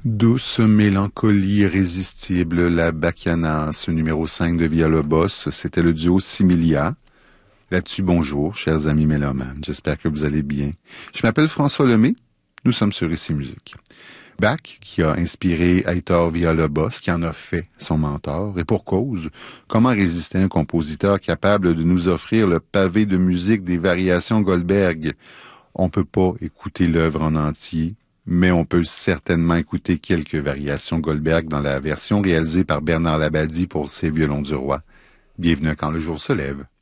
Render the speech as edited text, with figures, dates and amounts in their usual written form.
Douce mélancolie irrésistible, la Bacchanas, numéro 5 de Villalobos, c'était le duo Similia. Là-dessus, bonjour, chers amis mélomanes, j'espère que vous allez bien. Je m'appelle François Lemay, nous sommes sur Ici Musique. Bach, qui a inspiré Heitor Villa-Lobos, qui en a fait son mentor, et pour cause, comment résister à un compositeur capable de nous offrir le pavé de musique des variations Goldberg? On peut pas écouter l'œuvre en entier, mais on peut certainement écouter quelques variations Goldberg dans la version réalisée par Bernard Labadie pour ses violons du roi. Bienvenue à Quand le jour se lève.